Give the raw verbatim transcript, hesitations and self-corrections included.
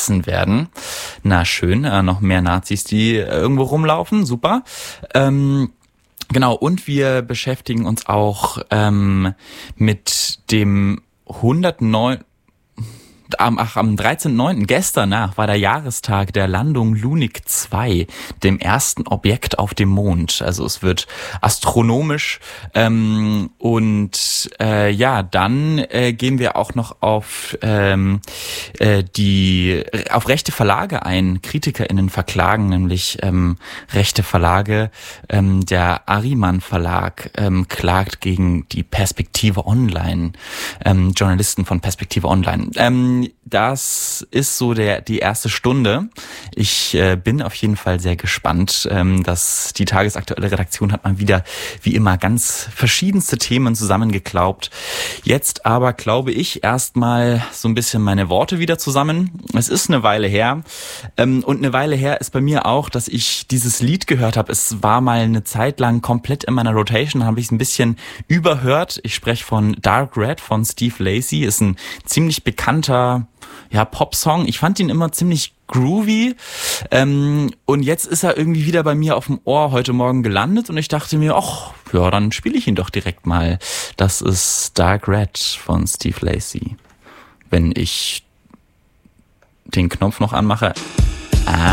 erschossen werden. Na schön, äh, noch mehr Nazis, die irgendwo rumlaufen, super. Ähm, genau, und wir beschäftigen uns auch ähm, mit dem hundertneun Am, ach, am dreizehnten neunten gestern nach war der Jahrestag der Landung Lunik zwei, dem ersten Objekt auf dem Mond. Also es wird astronomisch ähm, und äh, ja, dann äh, gehen wir auch noch auf ähm, äh, die auf rechte Verlage ein. KritikerInnen verklagen nämlich ähm, rechte Verlage. Ähm, der Ariman Verlag ähm, klagt gegen die Perspektive Online, ähm, Journalisten von Perspektive Online. Ähm, Das ist so der die erste Stunde. Ich äh, bin auf jeden Fall sehr gespannt. Ähm, dass die tagesaktuelle Redaktion hat mal wieder, wie immer, ganz verschiedenste Themen zusammengeklaubt. Jetzt aber, glaube ich, erstmal so ein bisschen meine Worte wieder zusammen. Es ist eine Weile her. Ähm, und eine Weile her ist bei mir auch, dass ich dieses Lied gehört habe. Es war mal eine Zeit lang komplett in meiner Rotation, habe ich es ein bisschen überhört. Ich spreche von Dark Red von Steve Lacy. Ist ein ziemlich bekannter ja, Pop-Song. Ich fand ihn immer ziemlich groovy. Ähm, und jetzt ist er irgendwie wieder bei mir auf dem Ohr heute Morgen gelandet und ich dachte mir, ach, ja, dann spiele ich ihn doch direkt mal. Das ist Dark Red von Steve Lacy. Wenn ich den Knopf noch anmache. Ah.